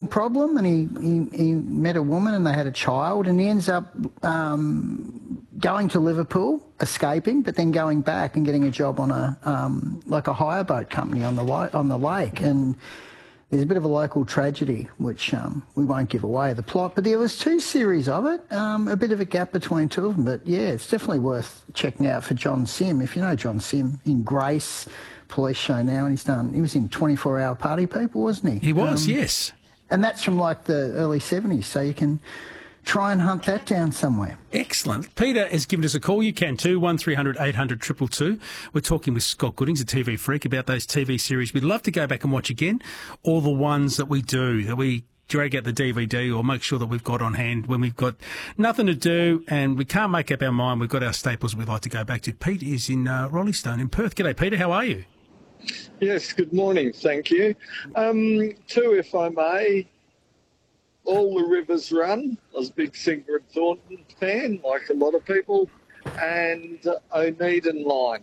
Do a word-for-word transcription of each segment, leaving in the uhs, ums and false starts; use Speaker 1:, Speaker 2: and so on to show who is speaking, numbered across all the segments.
Speaker 1: drug problem, and he, he, he met a woman and they had a child, and he ends up um, going to Liverpool, escaping, but then going back and getting a job on a um, like a hire boat company on the li- on the lake. And there's a bit of a local tragedy, which um, we won't give away the plot, but there was two series of it, um, a bit of a gap between two of them. But yeah, it's definitely worth checking out for John Sim. If you know John Sim, in Grace, police show now, and he's done. He was in twenty-four hour Party People, wasn't he?
Speaker 2: He was,
Speaker 1: um,
Speaker 2: yes.
Speaker 1: And that's from like the early seventies, so you can try and hunt that down somewhere.
Speaker 2: Excellent. Peter has given us a call. You can too, one three hundred eight hundred two two two. We're talking with Scott Goodings, a T V freak, about those T V series we'd love to go back and watch again, all the ones that we do, that we drag out the D V D or make sure that we've got on hand when we've got nothing to do and we can't make up our mind. We've got our staples we'd like to go back to. Pete is in uh, Rollystone in Perth. G'day, Peter. How are you?
Speaker 3: Yes, good morning. Thank you. Um, two, if I may. All the Rivers Run. I was a big Sigrid Thornton fan, like a lot of people, and uh, Oneiden Line.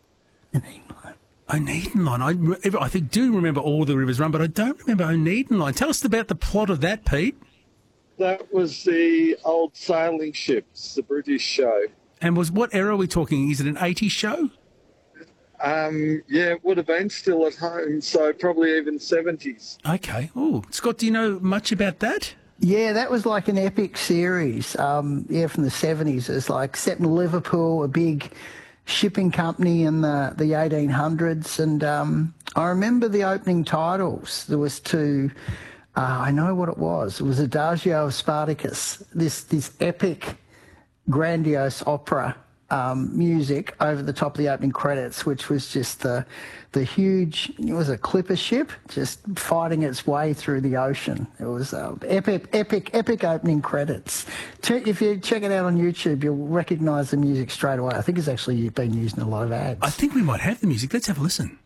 Speaker 2: Oneiden Line. I, I think do remember All the Rivers Run, but I don't remember Oneiden Line. Tell us about the plot of that, Pete.
Speaker 3: That was the old sailing ships, the British show.
Speaker 2: And was what era are we talking? Is it an eighties show?
Speaker 3: Um, yeah, it would have been still at home, so probably even seventies.
Speaker 2: Okay. Oh, Scott, do you know much about that?
Speaker 1: Yeah, that was like an epic series. Um, yeah, from the seventies. It's like set in Liverpool, a big shipping company in the, the eighteen hundreds. And um, I remember the opening titles. There was two, uh, I know what it was. It was Adagio of Spartacus, this, this epic, grandiose opera um, music over the top of the opening credits, which was just the the huge, it was a clipper ship just fighting its way through the ocean. It was uh, epic, epic, epic opening credits. Check, if you check it out on YouTube, you'll recognise the music straight away. I think it's actually been used in a lot of ads.
Speaker 2: I think we might have the music. Let's have a listen.